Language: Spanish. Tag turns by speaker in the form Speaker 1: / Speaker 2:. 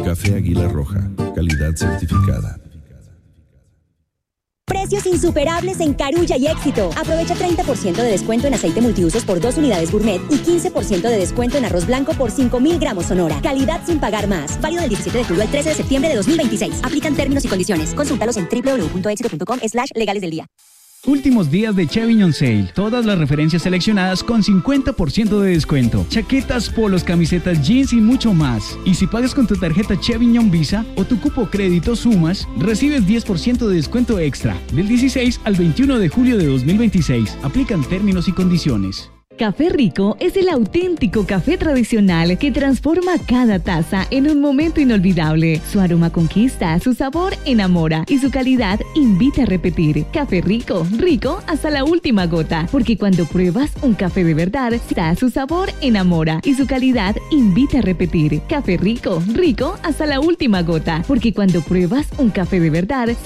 Speaker 1: Café Águila Roja, calidad certificada.
Speaker 2: Precios insuperables en Carulla y Éxito. Aprovecha 30% de descuento en aceite multiusos por 2 unidades gourmet y 15% de descuento en arroz blanco por 5.000 gramos Sonora. Calidad sin pagar más. Válido del 17 de julio al 13 de septiembre de 2026. Aplican términos y condiciones. Consúltalos en www.exito.com/legales del día.
Speaker 3: Últimos días de Chevignon Sale. Todas las referencias seleccionadas con 50% de descuento. Chaquetas, polos, camisetas, jeans y mucho más. Y si pagas con tu tarjeta Chevignon Visa o tu cupo crédito Sumas, recibes 10% de descuento extra. Del 16 al 21 de julio de 2026. Aplican términos y condiciones.
Speaker 4: Café Rico es el auténtico café tradicional que transforma cada taza en un momento inolvidable. Su aroma conquista, su sabor enamora y su calidad invita a repetir. Café Rico, rico hasta la última gota, porque cuando pruebas un café de verdad, su sabor enamora y su calidad invita a repetir. Café Rico, rico hasta la última gota, porque cuando pruebas un café de verdad,